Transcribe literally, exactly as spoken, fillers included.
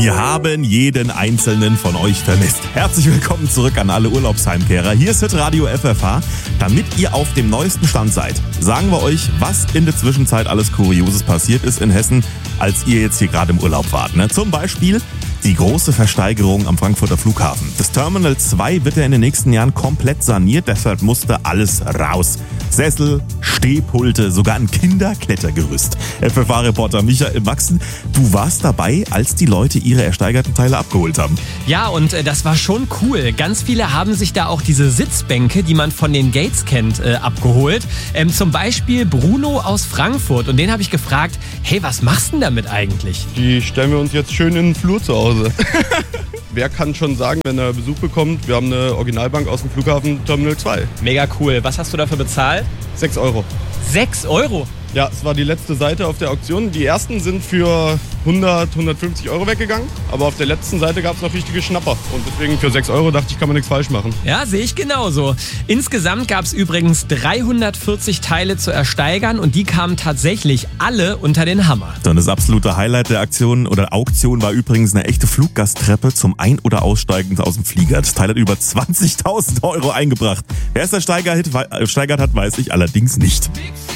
Wir haben jeden einzelnen von euch vermisst. Herzlich willkommen zurück an alle Urlaubsheimkehrer. Hier ist Hitradio F F H. Damit ihr auf dem neuesten Stand seid, sagen wir euch, was in der Zwischenzeit alles Kurioses passiert ist in Hessen, als ihr jetzt hier gerade im Urlaub wart. Ne? Zum Beispiel die große Versteigerung am Frankfurter Flughafen. Das Terminal zwei wird ja in den nächsten Jahren komplett saniert, deshalb musste alles raus. Sessel, Stehpulte, sogar ein Kinderklettergerüst. F F H-Reporter Michael Maxen, du warst dabei, als die Leute ihre ersteigerten Teile abgeholt haben. Ja, und äh, das war schon cool. Ganz viele haben sich da auch diese Sitzbänke, die man von den Gates kennt, äh, abgeholt. Ähm, zum Beispiel Bruno aus Frankfurt. Und den habe ich gefragt, hey, was machst du denn damit eigentlich? Die stellen wir uns jetzt schön in den Flur zu Hause. Wer kann schon sagen, wenn er Besuch bekommt, wir haben eine Originalbank aus dem Flughafen Terminal zwei. Mega cool. Was hast du dafür bezahlt? sechs Euro. sechs Euro? Ja, es war die letzte Seite auf der Auktion. Die ersten sind für hundert, hundertfünfzig Euro weggegangen. Aber auf der letzten Seite gab es noch richtige Schnapper. Und deswegen für sechs Euro dachte ich, kann man nichts falsch machen. Ja, sehe ich genauso. Insgesamt gab es übrigens dreihundertvierzig Teile zu ersteigern und die kamen tatsächlich alle unter den Hammer. Dann das absolute Highlight der Aktion oder Auktion war übrigens eine echte Fluggasttreppe zum Ein- oder Aussteigen aus dem Flieger. Das Teil hat über zwanzigtausend Euro eingebracht. Wer es ersteigert hat, weiß ich allerdings nicht.